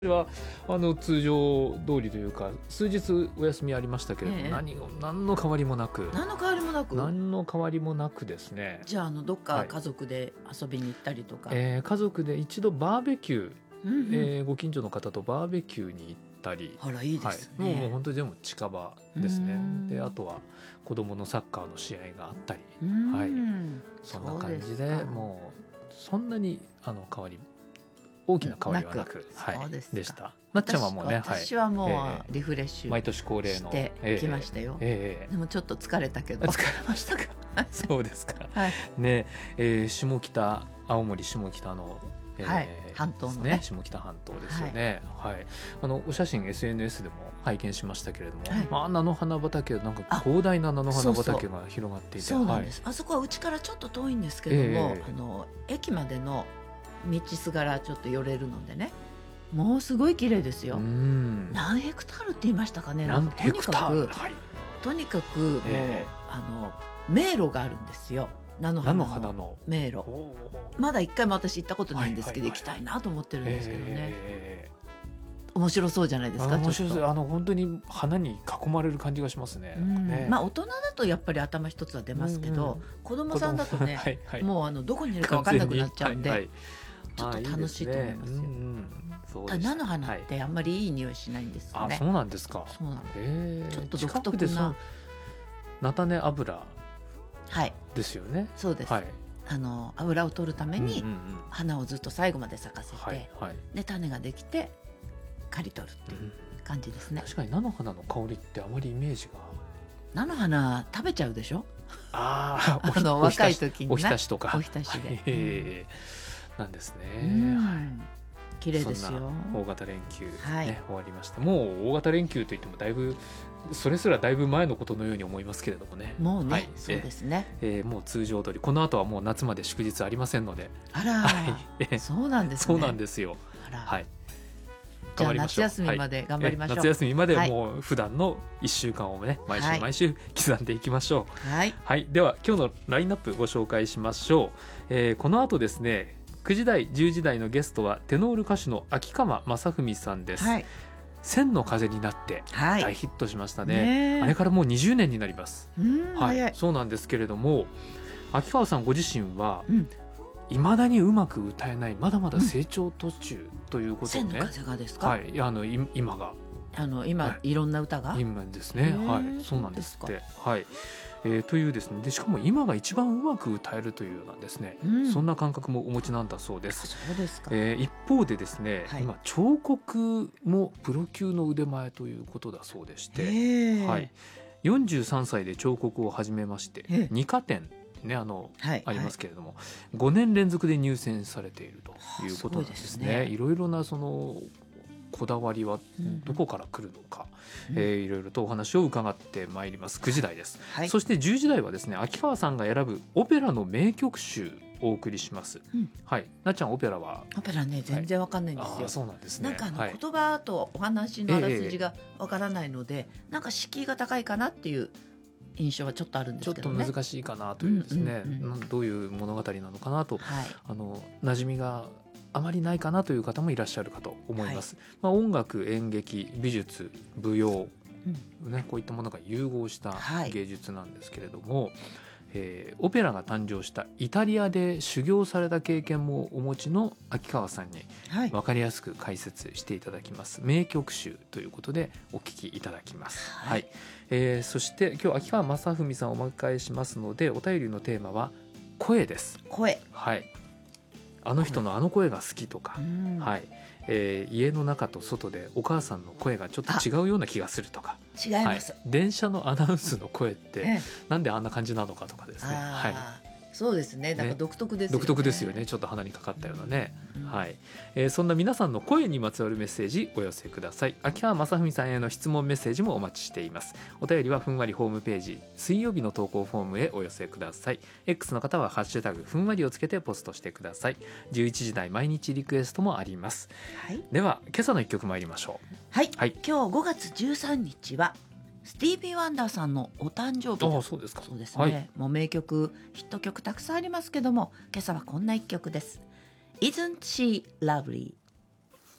それは通常通りというか数日お休みありましたけれども、何の変わりもなく何の変わりもなくですね。 じゃあどっか家族で遊びに行ったりとか、 家族で一度バーベキュー、 うんご近所の方とバーベキューに行ったり、 あらいいですね、 もう本当にでも近場ですね。であとは子供のサッカーの試合があったり、そんな感じでもうそんなに大きな変わりはなく、でした。なっちゃんはもうね、 私はもうリフレッシュ毎年恒例のしてきましたよ、でもちょっと疲れたけど。 疲れましたかそうですか、ね、下北青森下北の半島のね下北半島ですよね、お写真 SNS でも拝見しましたけれども、菜の花畑なんか広大な菜の花畑が広がっていて、 そうなんです、あそこはうちからちょっと遠いんですけども、駅までの道すがらちょっと寄れるのでね、もうすごい綺麗ですよ。何ヘクタールって言いましたかね。とにかくもう迷路があるんですよ。菜の花の迷路。まだ一回も私行ったことないんですけど、行きたいなと思ってるんですけどね。面白そうじゃないですか。 面白そう。本当に花に囲まれる感じがしますね。 大人だとやっぱり頭一つは出ますけど、子供さんだとね、もうどこにいるか分かんなくなっちゃうんで、ちょっと楽しいと思いますよ。菜の花ってあんまりいい匂いしないんですよね。 そうなんですか。 そうなの。ちょっと独特な菜種油ですよね。 そうです。油を取るために花をずっと最後まで咲かせて、で種ができて刈り取るっていう感じですね。 確かに菜の花の香りってあまりイメージが。 菜の花食べちゃうでしょ。 若い時におひたしとか。 おひたしで。 なんですね。 綺麗ですよ。 大型連休終わりました。もう大型連休といってもだいぶそれすらだいぶ前のことのように思いますけれどもね。 もうね、そうですね。 もう通常通りこの後はもう夏まで祝日ありませんので。 あら、そうなんですね。 そうなんですよ。 じゃあ夏休みまで頑張りましょう。 夏休みまでもう普段の1週間をね毎週刻んでいきましょう。では今日のラインナップご紹介しましょう。この後ですね9時台10時台のゲストはテノール歌手の秋川雅史さんです。千の風になって大ヒットしましたね。あれからもう20年になります。そうなんですけれども、秋川さんご自身はいまだにうまく歌えない、まだまだ成長途中ということでね。 千の風がですか。 今が今いろんな歌が今ですね。そうなんですって。というですね。でしかも今が一番うまく歌えるというようなですね、そんな感覚もお持ちなんだそうです。 そうですか。 一方でですね、今彫刻もプロ級の腕前ということだそうでして、43歳で彫刻を始めまして、二科展ね、ありますけれども、5年連続で入選されているということなんですね。いろいろなこだわりはどこから来るのか、いろいろとお話を伺ってまいります。9時台です。そして10時台はですね、秋川さんが選ぶオペラの名曲集をお送りします。なっちゃんオペラね全然わかんないんですよ。 そうなんですね。 なんか言葉とお話のあらすじがわからないので、なんか敷居が高いかなっていう印象はちょっとあるんですけどね。 ちょっと難しいかなというですね、どういう物語なのかなと、馴染みがあまりないかなという方もいらっしゃるかと思います。音楽、演劇、美術、舞踊、こういったものが融合した芸術なんですけれども、オペラが誕生したイタリアで修行された経験もお持ちの秋川さんに分かりやすく解説していただきます。名曲集ということでお聞きいただきます。そして今日秋川雅史さんをお迎えしますので、お便りのテーマは声です。 声。 あの人のあの声が好きとか、家の中と外でお母さんの声がちょっと違うような気がするとか、 違います、 電車のアナウンスの声ってなんであんな感じなのかとかですね。 そうですね。なんか独特ですよね。 独特ですよね。ちょっと鼻にかかったようなね。そんな皆さんの声にまつわるメッセージお寄せください。秋川雅史さんへの質問メッセージもお待ちしています。お便りはふんわりホームページ水曜日の投稿フォームへお寄せください。 X の方はハッシュタグふんわりをつけてポストしてください。11時台毎日リクエストもあります。では今朝の一曲参りましょう。 今日5月13日はスティービー・ワンダーさんのお誕生日。 そうですか。 そうですね。もう名曲、ヒット曲たくさんありますけども、今朝はこんな一曲です。Isn't she lovely?